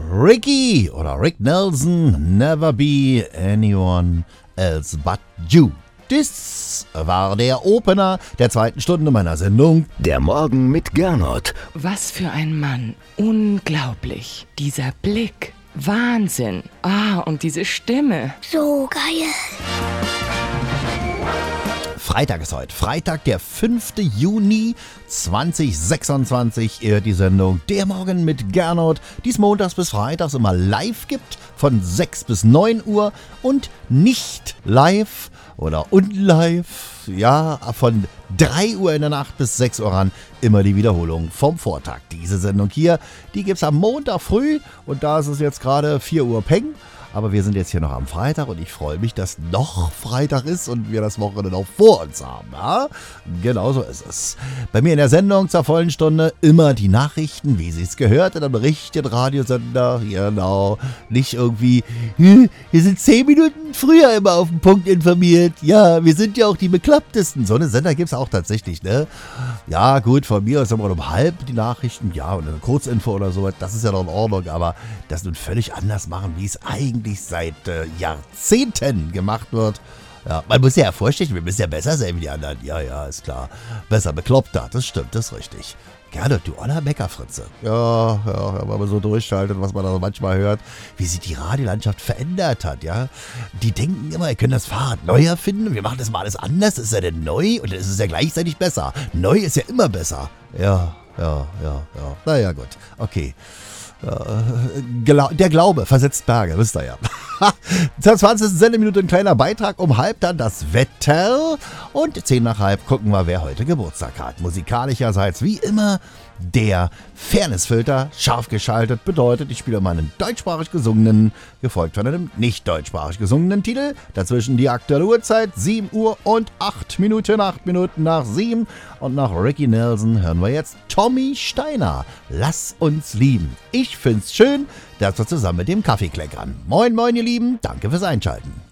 Ricky oder Rick Nelson, Never Be Anyone Else But You. Das war der Opener der zweiten Stunde meiner Sendung. Der Morgen mit Gernot. Was für ein Mann. Unglaublich. Dieser Blick. Wahnsinn. Und diese Stimme. So geil. Freitag ist heute. Freitag, der 5. Juni 2026. Die Sendung Der Morgen mit Gernot, die es montags bis freitags immer live gibt, von 6 bis 9 Uhr und nicht live oder unlive, ja, von 3 Uhr in der Nacht bis 6 Uhr ran, immer die Wiederholung vom Vortag. Diese Sendung hier, die gibt's am Montag früh und da ist es jetzt gerade 4 Uhr Peng. Aber wir sind jetzt hier noch am Freitag und ich freue mich, dass noch Freitag ist und wir das Wochenende noch vor uns haben. Ja? Genau so ist es. Bei mir in der Sendung zur vollen Stunde immer die Nachrichten, wie sie es gehört, in einem richtigen Radiosender. Genau, nicht irgendwie, wir sind 10 Minuten früher immer auf den Punkt informiert. Ja, wir sind ja auch die Beklopptesten. So eine Sender gibt es auch tatsächlich, ne? Ja, gut, von mir aus immer um halb die Nachrichten. Ja, und eine Kurzinfo oder so, das ist ja noch in Ordnung. Aber das nun völlig anders machen, wie es eigentlich seit Jahrzehnten gemacht wird. Ja, man muss ja hervorstechen, wir müssen ja besser sein wie die anderen. Ja, ist klar. Besser bekloppter, das stimmt, das ist richtig. Gerne, du Oller Bäckerfritze. Ja, wenn man so durchschaltet, was man da manchmal hört, wie sich die Radiolandschaft verändert hat, ja. Die denken immer, ihr könnt das Fahrrad neu erfinden, wir machen das mal alles anders, ist ja denn neu und dann ist es ja gleichzeitig besser. Neu ist ja immer besser. Ja. Naja, gut, okay. Der Glaube versetzt Berge, wisst ihr ja. Zur 20. Sendeminute ein kleiner Beitrag, um halb dann das Wetter und 10 nach halb gucken wir, wer heute Geburtstag hat. Musikalischerseits wie immer der Fairnessfilter, scharf geschaltet, bedeutet, ich spiele mal einen deutschsprachig gesungenen, gefolgt von einem nicht deutschsprachig gesungenen Titel. Dazwischen die aktuelle Uhrzeit, 7 Uhr und 8 Minuten, 8 Minuten nach 7. Und nach Ricky Nelson hören wir jetzt Tommy Steiner. Lass uns lieben. Ich find's schön, dass wir zusammen mit dem Kaffee kleckern. Moin, moin, ihr Lieben. Danke fürs Einschalten.